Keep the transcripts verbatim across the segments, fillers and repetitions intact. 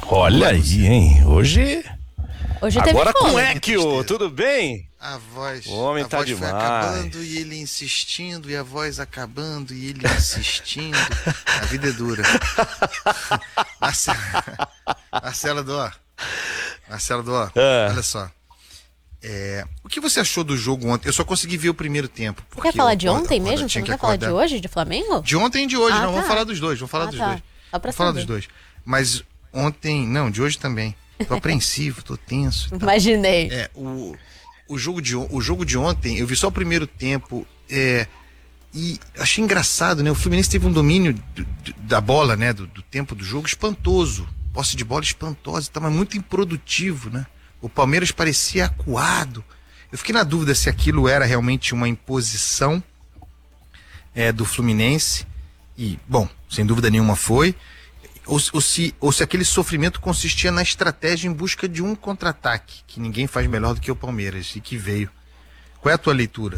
Olha aí, hein? Hoje... Hoje teve Agora com fome. Equio, tudo bem? A voz, O homem a tá voz demais. foi acabando e ele insistindo, e a voz acabando e ele insistindo. A vida é dura. Marcelo, Marcelo Dó, Marcelo Dó, É. olha só. É, o que você achou do jogo ontem? Eu só consegui ver o primeiro tempo. Você quer falar de ontem eu, mesmo? Você não quer falar de hoje, de Flamengo? De ontem e de hoje, Ah, não, tá. vamos falar dos dois, vamos falar Ah, dos tá. dois. Só pra Vamos falar saber. dos dois. Mas ontem, não, de hoje também. Tô apreensivo, tô tenso. e tal. Imaginei. É, o, o, jogo de, on- o jogo de ontem, eu vi só o primeiro tempo, é, e achei engraçado, né? O Fluminense teve um domínio do- do- da bola, né? Do, do tempo do jogo espantoso. Posse de bola espantosa, estava muito improdutivo, né? O Palmeiras parecia acuado. Eu fiquei na dúvida se aquilo era realmente uma imposição é, do Fluminense, e, bom, sem dúvida nenhuma foi. Ou, ou, se, ou se aquele sofrimento consistia na estratégia em busca de um contra-ataque, que ninguém faz melhor do que o Palmeiras, e que veio. Qual é a tua leitura?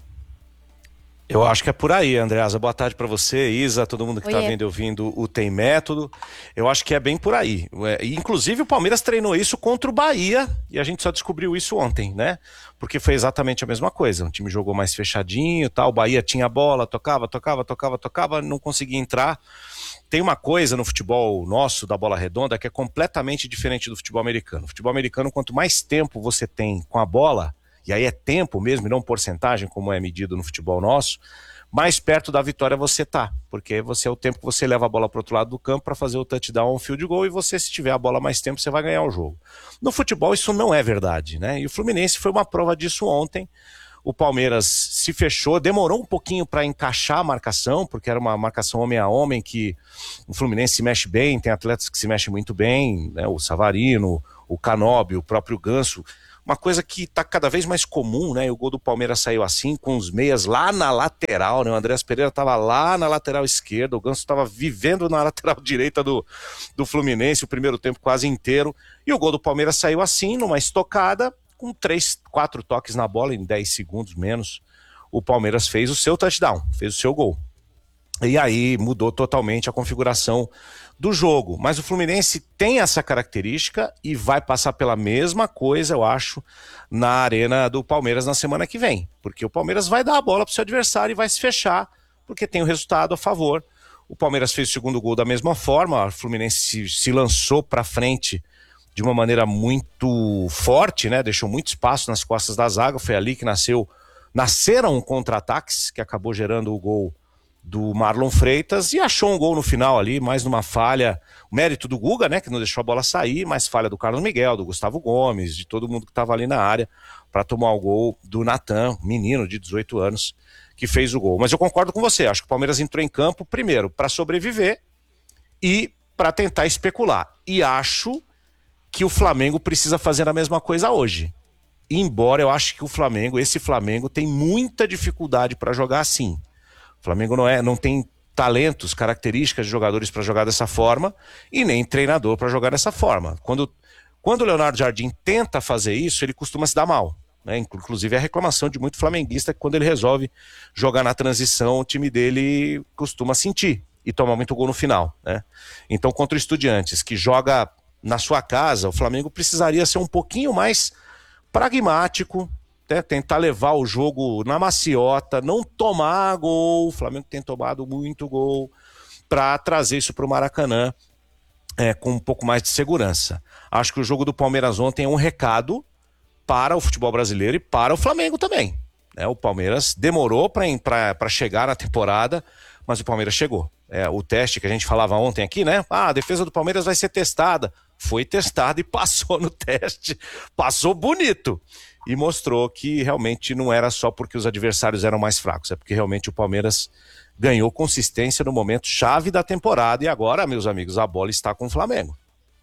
Eu acho que é por aí, Andreasa. Boa tarde pra você, Isa, todo mundo que tá Oiê. vendo e ouvindo o Tem Método. Eu acho que é bem por aí. É, e, inclusive o Palmeiras treinou isso contra o Bahia e a gente só descobriu isso ontem, né? Porque foi exatamente a mesma coisa. O time jogou mais fechadinho, tal. O Bahia tinha a bola, tocava, tocava, tocava, tocava, não conseguia entrar. Tem uma coisa no futebol nosso, da bola redonda, que é completamente diferente do futebol americano. O futebol americano, quanto mais tempo você tem com a bola, e aí é tempo mesmo, e não porcentagem, como é medido no futebol nosso, mais perto da vitória você tá. Porque você é o tempo que você leva a bola para o outro lado do campo para fazer o touchdown ou field goal, e você, se tiver a bola mais tempo, você vai ganhar o jogo. No futebol isso não é verdade, né? E o Fluminense foi uma prova disso ontem. O Palmeiras se fechou, demorou um pouquinho para encaixar a marcação, porque era uma marcação homem a homem, que o Fluminense se mexe bem, tem atletas que se mexem muito bem, né? O Savarino, o Canóbio, o próprio Ganso. Uma coisa que está cada vez mais comum, né? E o gol do Palmeiras saiu assim, com os meias lá na lateral, né? O Andreas Pereira estava lá na lateral esquerda, o Ganso estava vivendo na lateral direita do, do Fluminense, o primeiro tempo quase inteiro. E o gol do Palmeiras saiu assim, numa estocada, com três, quatro toques na bola, em dez segundos menos. O Palmeiras fez o seu touchdown, fez o seu gol. E aí mudou totalmente a configuração do jogo. Mas o Fluminense tem essa característica e vai passar pela mesma coisa, eu acho, na arena do Palmeiras na semana que vem. Porque o Palmeiras vai dar a bola para o seu adversário e vai se fechar, porque tem o resultado a favor. O Palmeiras fez o segundo gol da mesma forma, o Fluminense se, se lançou para frente de uma maneira muito forte, né? Deixou muito espaço nas costas da zaga. Foi ali que nasceu, nasceram contra-ataques, que acabou gerando o gol do Marlon Freitas, e achou um gol no final ali, mais numa falha, mérito do Guga, né, que não deixou a bola sair, mas falha do Carlos Miguel, do Gustavo Gomes, de todo mundo que estava ali na área, para tomar o gol do Natan, menino de dezoito anos, que fez o gol. Mas eu concordo com você, acho que o Palmeiras entrou em campo, primeiro, para sobreviver e para tentar especular. E acho que o Flamengo precisa fazer a mesma coisa hoje. Embora eu acho que o Flamengo, esse Flamengo, tem muita dificuldade para jogar assim. O Flamengo não, é, não tem talentos, características de jogadores para jogar dessa forma e nem treinador para jogar dessa forma. Quando, quando o Leonardo Jardim tenta fazer isso, ele costuma se dar mal, né? Inclusive é a reclamação de muito flamenguista que quando ele resolve jogar na transição, o time dele costuma sentir e toma muito gol no final, né? Então, contra o Estudiantes, que joga na sua casa, o Flamengo precisaria ser um pouquinho mais pragmático, né? Tentar levar o jogo na maciota, não tomar gol. O Flamengo tem tomado muito gol, para trazer isso para o Maracanã é, com um pouco mais de segurança. Acho que o jogo do Palmeiras ontem é um recado para o futebol brasileiro e para o Flamengo também, né? O Palmeiras demorou para chegar na temporada, mas o Palmeiras chegou. É, o teste que a gente falava ontem aqui, né? Ah, a defesa do Palmeiras vai ser testada. Foi testada e passou no teste. Passou bonito. E mostrou que realmente não era só porque os adversários eram mais fracos, é porque realmente o Palmeiras ganhou consistência no momento chave da temporada. E agora, meus amigos, a bola está com o Flamengo.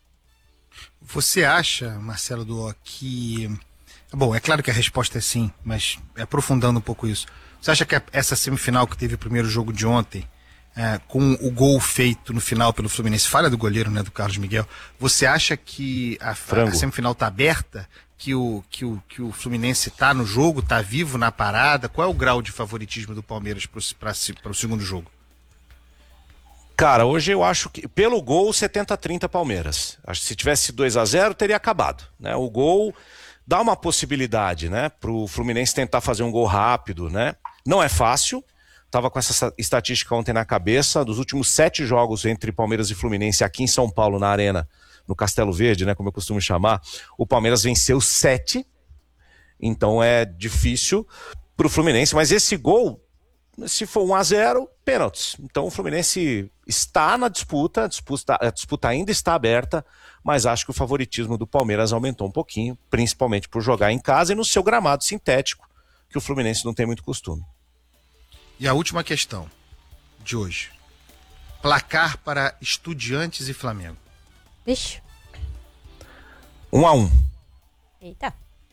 Você acha, Marcelo Duó, que... Bom, é claro que a resposta é sim, mas aprofundando um pouco isso. Você acha que essa semifinal que teve o primeiro jogo de ontem, é, com o gol feito no final pelo Fluminense, falha do goleiro, né, do Carlos Miguel, você acha que a, a semifinal está aberta? Que o, que, o, que o Fluminense está no jogo, está vivo na parada? Qual é o grau de favoritismo do Palmeiras para o segundo jogo? Cara, hoje eu acho que, pelo gol, setenta a trinta Palmeiras. Acho que se tivesse dois a zero, teria acabado, né? O gol dá uma possibilidade, né, pro Fluminense tentar fazer um gol rápido, né? Não é fácil. Tava com essa estatística ontem na cabeça. Dos últimos sete jogos entre Palmeiras e Fluminense aqui em São Paulo, na Arena, no Castelo Verde, né, como eu costumo chamar, o Palmeiras venceu sete. Então é difícil pro Fluminense, mas esse gol, se for um a zero, pênaltis. Então o Fluminense está na disputa, a disputa, a disputa ainda está aberta, mas acho que o favoritismo do Palmeiras aumentou um pouquinho, principalmente por jogar em casa e no seu gramado sintético, que o Fluminense não tem muito costume. E a última questão de hoje. Placar para Estudiantes e Flamengo. Vixe. Um a um. Eita.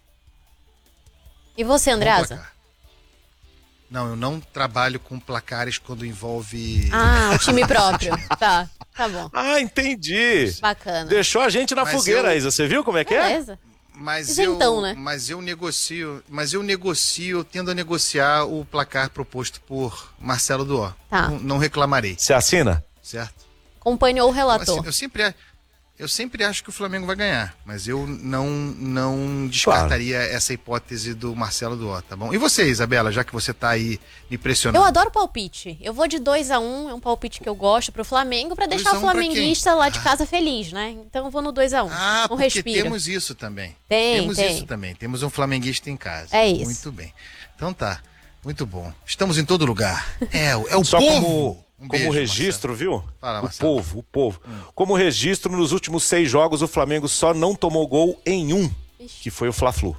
E você, Andreasa? Não, eu não trabalho com placares quando envolve... Ah, o time próprio. Tá, tá bom. Ah, entendi. Bacana. Deixou a gente na Mas fogueira, eu- Isa. Você viu como é que Beleza. Mas Isentão, eu, né? mas eu negocio, mas eu negocio, eu tendo a negociar o placar proposto por Marcelo Duó. Tá. Não, não reclamarei, é? Você assina? certo? Acompanhou o Eu, relator. assim, eu sempre, a- eu sempre acho que o Flamengo vai ganhar, mas eu não, não descartaria essa hipótese do Marcelo Duó, tá bom? E você, Isabela, já que você tá aí me pressionando? Eu adoro palpite. Eu vou de dois a um, é um palpite que eu gosto pro Flamengo, pra deixar dois a o um pra flamenguista lá de casa feliz, né? Então eu vou no dois a um. Ah, Não porque respira. temos isso também. Tem, temos tem. isso também. Temos um flamenguista em casa. É isso. Muito bem. Então tá. Muito bom. Estamos em todo lugar. É, o- é o Só povo. como, Um como beijo, registro, viu? Fala, o Marcelo. povo, o povo. Como registro, nos últimos seis jogos, o Flamengo só não tomou gol em um, Ixi. que foi o Fla-Flu.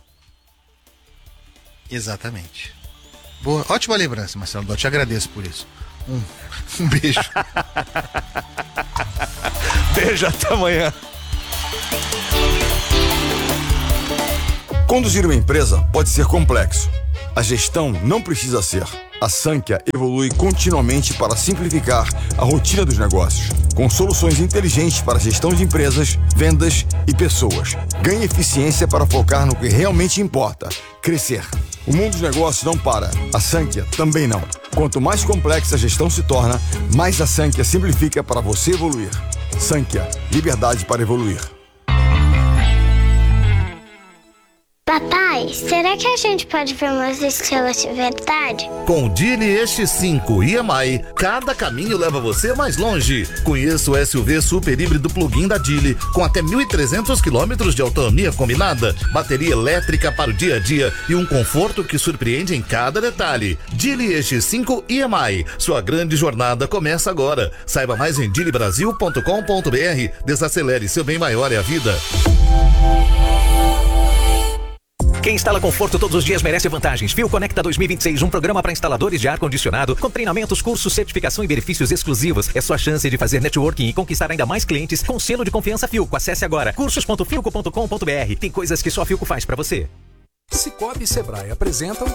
Exatamente. Boa. Ótima lembrança, Marcelo. Eu te agradeço por isso. Um, um beijo. Beijo, até amanhã. Conduzir uma empresa pode ser complexo. A gestão não precisa ser. A Sankhya evolui continuamente para simplificar a rotina dos negócios, com soluções inteligentes para gestão de empresas, vendas e pessoas. Ganhe eficiência para focar no que realmente importa: crescer. O mundo dos negócios não para. A Sankhya também não. Quanto mais complexa a gestão se torna, mais a Sankhya simplifica para você evoluir. Sankhya, liberdade para evoluir. Papai, será que a gente pode ver umas estrelas de verdade? Com o Geely X cinco e M I, cada caminho leva você mais longe. Conheça o S U V super híbrido plug-in da Geely, com até mil e trezentos quilômetros de autonomia combinada, bateria elétrica para o dia a dia e um conforto que surpreende em cada detalhe. Geely X cinco e M I, sua grande jornada começa agora. Saiba mais em geely brasil ponto com ponto b r. Desacelere, seu bem maior é a vida. Quem instala conforto todos os dias merece vantagens. Fio Conecta dois mil e vinte e seis, um programa para instaladores de ar-condicionado, com treinamentos, cursos, certificação e benefícios exclusivos. É sua chance de fazer networking e conquistar ainda mais clientes com selo de confiança Filco. Acesse agora cursos ponto filco ponto com ponto b r. Tem coisas que só a Filco faz para você. Cicobi e Sebrae apresentam